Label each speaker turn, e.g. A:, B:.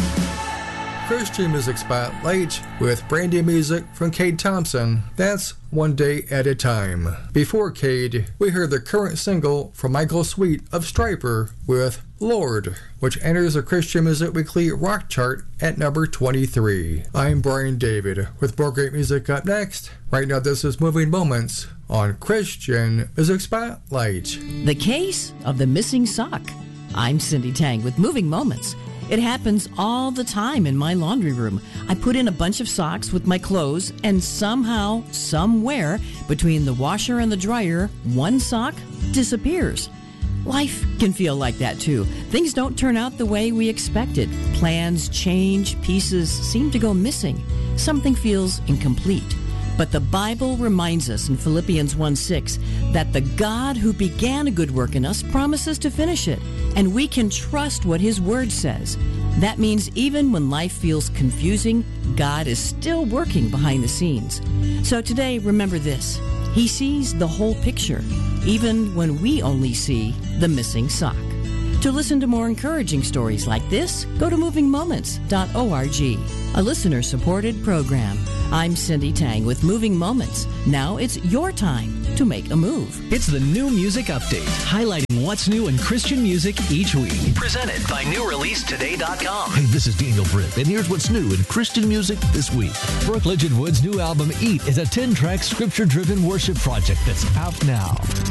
A: Christian Music Spotlight with brand new music from Cade Thompson. That's One Day at a Time. Before Cade, we heard the current single from Michael Sweet of Striper with Lord, which enters the Christian Music Weekly Rock Chart at number 23. I'm Brian David with more great music up next. Right now, this is Moving Moments on Christian Music Spotlight.
B: The Case of the Missing Sock. I'm Cindy Tang with Moving Moments. It happens all the time in my laundry room. I put in a bunch of socks with my clothes, and somehow, somewhere, between the washer and the dryer, one sock disappears. Life can feel like that too. Things don't turn out the way we expected. Plans change, pieces seem to go missing. Something feels incomplete. But the Bible reminds us in Philippians 1:6 that the God who began a good work in us promises to finish it, and we can trust what His Word says. That means even when life feels confusing, God is still working behind the scenes. So today, remember this. He sees the whole picture, even when we only see the missing sock. To listen to more encouraging stories like this, go to movingmoments.org, a listener-supported program. I'm Cindy Tang with Moving Moments. Now it's your time to make a move.
C: It's the New Music Update, highlighting what's new in Christian music each week. Presented by NewReleaseToday.com.
D: Hey, this is Daniel Britt, and here's what's new in Christian music this week.
C: Brooke Ligewood's new album, Eat, is a 10-track scripture-driven worship project that's out now.